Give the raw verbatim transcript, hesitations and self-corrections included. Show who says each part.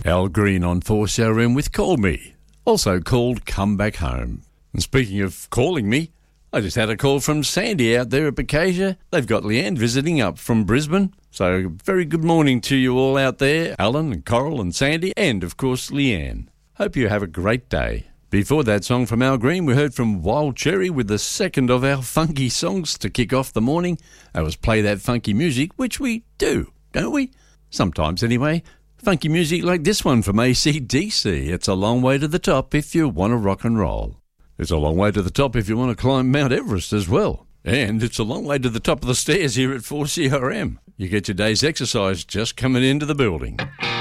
Speaker 1: Al Green on four C R M with Call Me, also called Come Back Home. And speaking of calling me, I just had a call from Sandy out there at Bocasia. They've got Leanne visiting up from Brisbane. So very good morning to you all out there, Alan and Coral and Sandy, and of course Leanne. Hope you have a great day. Before that song from Al Green, we heard from Wild Cherry with the second of our funky songs to kick off the morning. That was Play That Funky Music, which we do, don't we? Sometimes anyway. Funky music like this one from A C D C. It's a long way to the top if you want to rock and roll. It's a long way to the top if you want to climb Mount Everest as well. And it's a long way to the top of the stairs here at four C R M. You get your day's exercise just coming into the building.